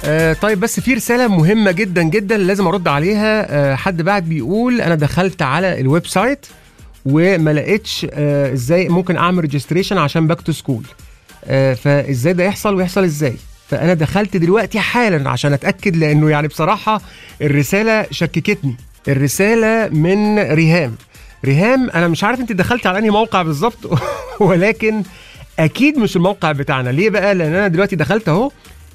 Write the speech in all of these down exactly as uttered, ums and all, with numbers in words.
آه طيب، بس في رسالة مهمة جدا جدا لازم أرد عليها. آه حد بعد بيقول أنا دخلت على الويب سايت وما لقيتش آه إزاي ممكن أعمل ريجستريشن عشان باك تو سكول. آه فإزاي ده يحصل ويحصل إزاي؟ فأنا دخلت دلوقتي حالا عشان أتأكد، لأنه يعني بصراحة الرسالة شككتني. الرسالة من ريهام. ريهام أنا مش عارف أنت دخلت على أنهي موقع بالظبط ولكن أكيد مش الموقع بتاعنا. ليه بقى؟ لأن أنا دلوقتي دخلت أهو،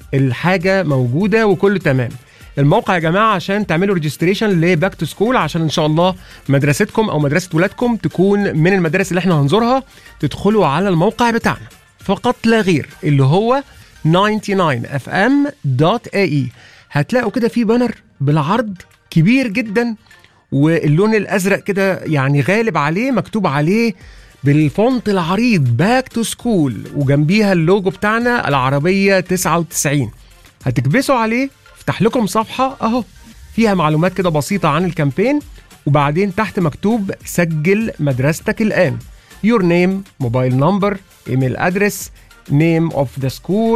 الحاجة موجودة وكله تمام. الموقع يا جماعة عشان تعملوا ريجستريشن لباك تو سكول، عشان إن شاء الله مدرستكم أو مدرسة ولادكم تكون من المدارس اللي احنا هنزورها، تدخلوا على الموقع بتاعنا فقط لا غير، اللي هو تسعة وتسعين اف ام دوت اي اي. هتلاقوا كده في بانر بالعرض كبير جدا، واللون الأزرق كده يعني غالب عليه، مكتوب عليه بالفونت العريض باك تو سكول، وجنبيها اللوجو بتاعنا العربية تسعة وتسعين. هتكبسوا عليه، افتح لكم صفحة اهو فيها معلومات كده بسيطة عن الكامبين، وبعدين تحت مكتوب سجل مدرستك الآن، your name, mobile number, email address, name of the school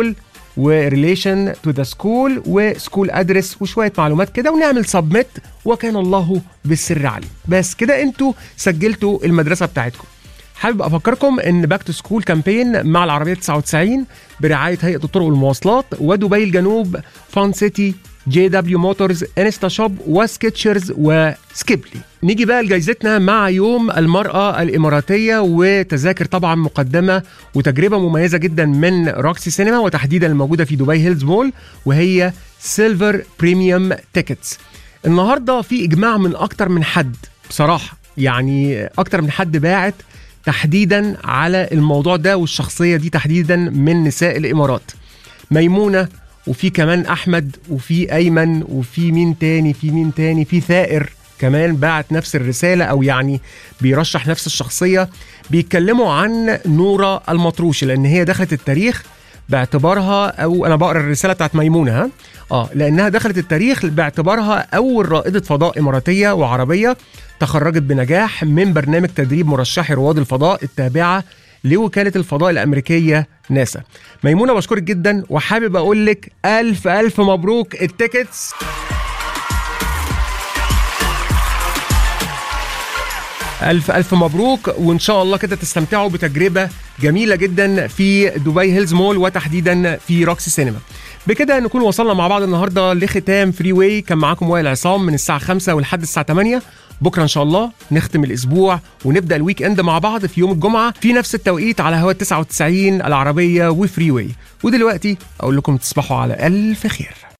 و relation to the school و school address وشوية معلومات كده، ونعمل submit وكان الله بالسر عليم. بس كده انتوا سجلتوا المدرسة بتاعتكم. حابب افكركم ان باك تو سكول كامبين مع العربيه تسعة وتسعين برعايه هيئه الطرق والمواصلات ودبي الجنوب، فان سيتي، جي دبليو موتورز، انستا شوب وسكيتشرز وسكيبلي. نيجي بقى لجائزتنا مع يوم المراه الاماراتيه، وتذاكر طبعا مقدمه وتجربه مميزه جدا من روكسي سينما، وتحديدا الموجوده في دبي هيلز مول، وهي سيلفر بريميوم تيكتس. النهارده في اجماع من اكتر من حد بصراحه، يعني اكتر من حد باعت تحديدا على الموضوع ده والشخصية دي تحديدا من نساء الإمارات. ميمونة، وفي كمان أحمد، وفي أيمن، وفي مين تاني في مين تاني في ثائر كمان باعت نفس الرسالة، أو يعني بيرشح نفس الشخصية. بيتكلموا عن نورة المطروشي، لأن هي دخلت التاريخ باعتبارها، أو أنا بقرأ الرسالة بتاعت ميمونة ها آه لأنها دخلت التاريخ باعتبارها أول رائدة فضاء إماراتية وعربية تخرجت بنجاح من برنامج تدريب مرشحي رواد الفضاء التابعة لوكالة الفضاء الأمريكية ناسا. ميمونة بشكرك جدا، وحابب أقول لك ألف ألف مبروك التيكتس. ألف ألف مبروك، وإن شاء الله كده تستمتعوا بتجربة جميلة جدا في دبي هيلز مول، وتحديدا في روكسي سينما. بكده نكون وصلنا مع بعض النهاردة لختام فري واي. كان معاكم وائل عصام من الساعة خمسة ولحد الساعة ثمانية. بكرة إن شاء الله نختم الأسبوع ونبدأ الويك إند مع بعض في يوم الجمعة في نفس التوقيت على هوا تسعة وتسعين العربية وفري واي. ودلوقتي أقول لكم تصبحوا على ألف خير.